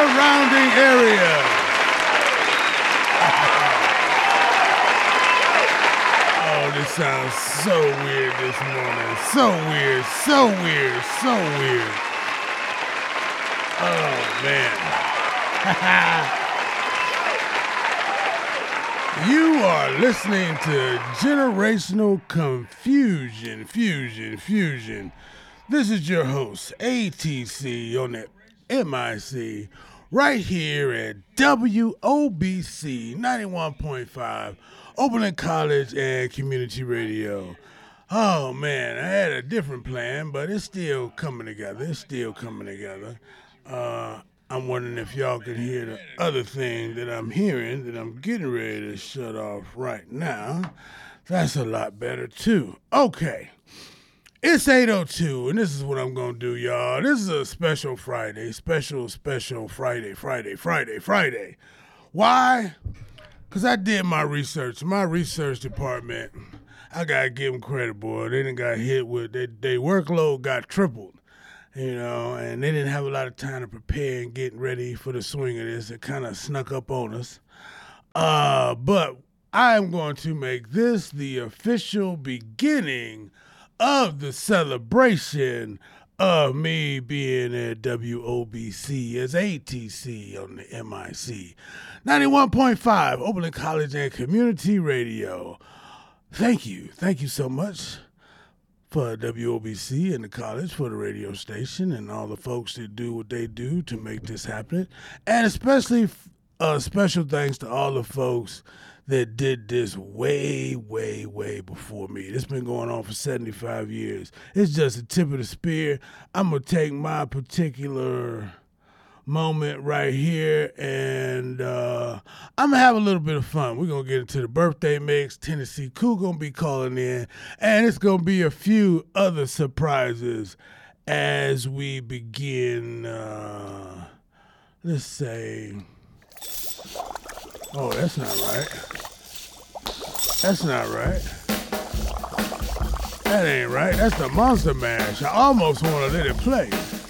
surrounding areas. Oh, this sounds so weird this morning. So weird, so weird, so weird. Oh, man. You are listening to Generational Confusion, Fusion. This is your host, ATC, on the MIC, right here at WOBC 91.5, Oberlin College and Community Radio. Oh, man, I had a different plan, but it's still coming together. I'm wondering if y'all can hear the other thing that I'm hearing that I'm getting ready to shut off right now. That's a lot better, too. Okay. It's 8:02, and this is what I'm going to do, y'all. This is a special Friday. Special Friday. Why? Because I did my research. My research department, I got to give them credit, boy. They done got hit with, their workload got tripled. You know, and they didn't have a lot of time to prepare and get ready for the swing of this. It kind of snuck up on us. But I am going to make this the official beginning of the celebration of me being at WOBC as ATC on the MIC. 91.5, Oberlin College and Community Radio. Thank you so much for WOBC and the college, for the radio station, and all the folks that do what they do to make this happen. And especially special thanks to all the folks that did this way before me. It's been going on for 75 years. It's just the tip of the spear. I'm going to take my particular moment right here, and I'm going to have a little bit of fun. We're going to get into the birthday mix. Tennessee Cool going to be calling in, and it's going to be a few other surprises as we begin, let's say, oh, that's not right. That ain't right. That's the Monster Mash. I almost want to let it play.